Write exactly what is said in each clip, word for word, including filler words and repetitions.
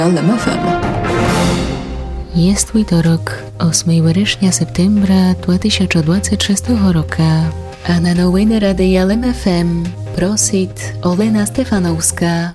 L M F M. Jest wtorok, ósmego września septembra dwa tysiące dwudziestego szóstego roku, a na nowiny Radia L M F M prosit Olena Stefanowska.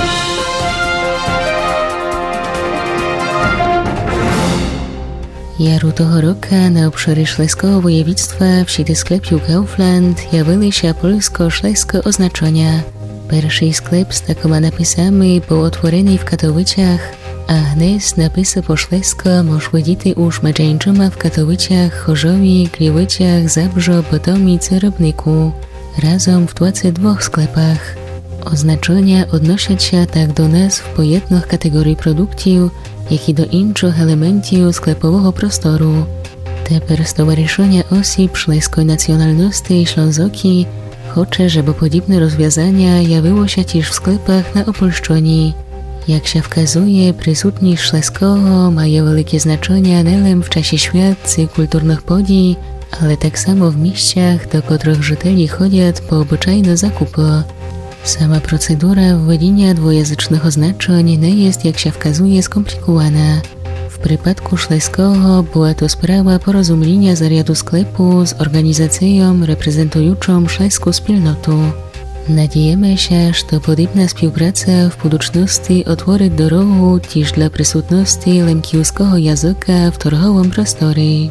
Jaru toho roka na obszary Śląskiego województwa w sieci sklepu Kaufland javili się polsko-śląskie oznaczenia. Pierwszy sklep z takoma napisami był otworzony w Katowicach, a dnes napisy po śląsku można widzieć już mężczyznami w Katowicach, Chorzowie, Gliwicach, Zabrzu, Bytomiu i Rybniku, razem w dwudziestu dwóch sklepach. Oznaczenia odnoszą się tak do nazw pojednych kategorii produktów, jak i do innych elementów sklepowego prostoru. Teper Stowarzyszenie Osób Śląskiej Nacjonalności i Ślązoki chce, żeby podobne rozwiązania jawiło się też w sklepach na Opolszczyźnie. Jak się wskazuje, przysutność śląskiego ma wielkie znaczenie nie tylko w czasie świąt i kulturnych podii, ale tak samo w miejscach, do których żyteli chodzą po obyczajne zakupy. Sama procedura wwodzenia dwujęzycznych oznaczeń nie jest, jak się wskazuje, skomplikowana. W przypadku śląskiego była to sprawa porozumienia zarządu sklepu z organizacją reprezentującą śląską wspólnotę. Nadziejemy się, że podobna współpraca w przyszłości otworzy drogę też dla przysutności lemkiewskiego języka w targowym prostorze.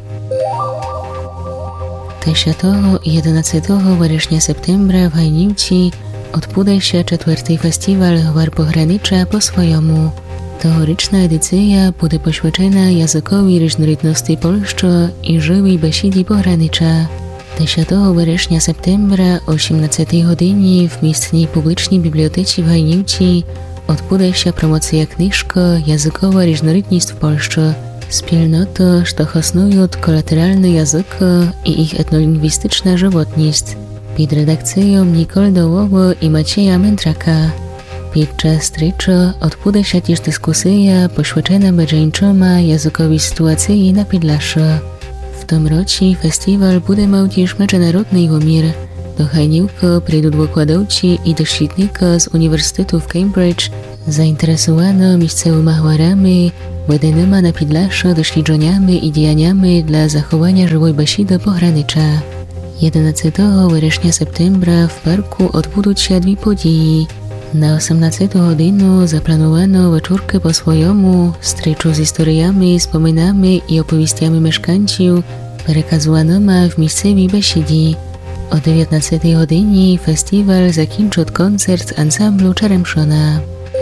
dziesiątego i jedenastego września septembra w Hajniwci odbędzie się czwarty festiwal Gwar Pogranicza po swojemu. Tegoroczna edycja będzie poświęcona językowi różnorodności polskiej i żywej besiedy pogranicza. dziesiątego września septembra o osiemnastej godzinie w miejscowej publicznej bibliotece w Hajniwci odbędzie się promocja książki Językowa różnorodność w Polsce. Wspólnoty, które hostują kolateralne języki i ich etnolingwistyczna żywotność. Pod redakcją Nicole Dołowo i Macieja Mędraka. Podczas stryczu odbędzie się też dyskusja poświęcona bieżącemu językowi sytuacji na Podlasiu. W tym roku festiwal będzie miał też międzynarodny wymiar. Do Hajniwki przyjdą wykładowcy i doświadczeni z Uniwersytetu w Cambridge, zainteresowani miejscowymi gwarami, wydanymi na Podlasiu doświadczeniami i działaniami dla zachowania żywej besiedy pogranicza. jedenastego września septembra w parku odbędą się dwie podії. Na osiemnastą godzinę zaplanowano wieczórkę po swojemu, stryczu z historiami, wspominami i opowieściami mieszkańców, przekazywanymi w miejscowej besiedzie. O dziewiętnastej godzinie festiwal zakończy koncert ansamblu Czeremszona.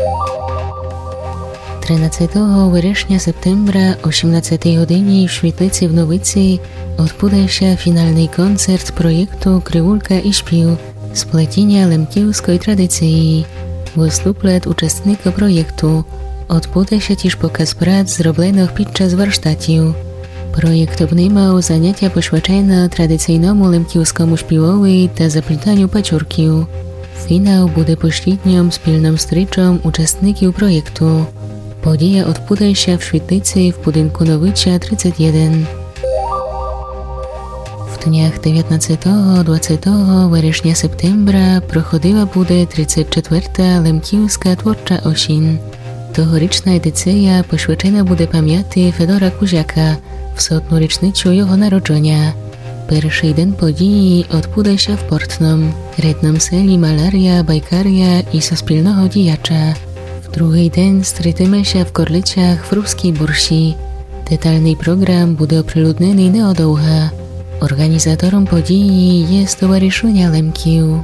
trzynastego września septembra o osiemnastej godzinie w Świetlicy w Nowicy odbędzie się finalny koncert projektu Krywulka i śpiew splecienia lemkiewskiej tradycji. Wystąpią uczestnicy projektu. Odbędzie się też pokaz prac zrobionych podczas warsztatów. Projekt obejmował zajęcia poświęcone tradycyjnemu lemkiewskiemu śpiewowi i zapletaniu paciorków. Finał będzie pośrednią wspólną stryczą uczestników projektu. Podija odbędzie się w Świetlicy w budynku Nowicia trzydzieści jeden. W dniach dziewiętnastego i dwudziestego września septembra prochodziła będzie trzydziesta czwarta Lemkiewska Twórcza Osien. Tegoroczna edycja poświęcona będzie pamięci Fedora Kuziaka w setną rocznicę jego narodzenia. Pierwszy dzień podii odbędzie się w Portnom, rednym seli malaria, bajkaria i sospilnego dziejacza. W drugi dzień strytymy się w Korlicach w Ruskiej Bursi. Detalny program będzie oprzyludniony nieodługo. Organizatorem podii jest Stowarzyszenie Lemkiów.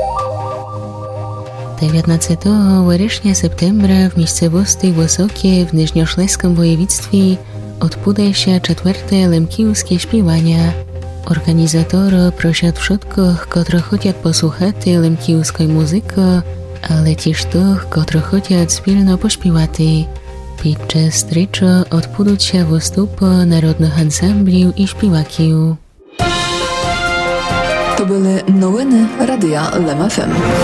dziewiętnastego września septembra w miejscowości Wysokie w Niżniośląskim województwie odbędzie się czwarte lemkiewskie śpiewania. Organizatorzy proszą wszystkich, którzy chcą posłuchać lemkiewskiej muzyki, ale też tych, którzy chcą wspólnie pośpiewać. Podczas stryczu odbędą się występy narodnych ansambliów i śpiewaków. To były nowiny Radia L M F M.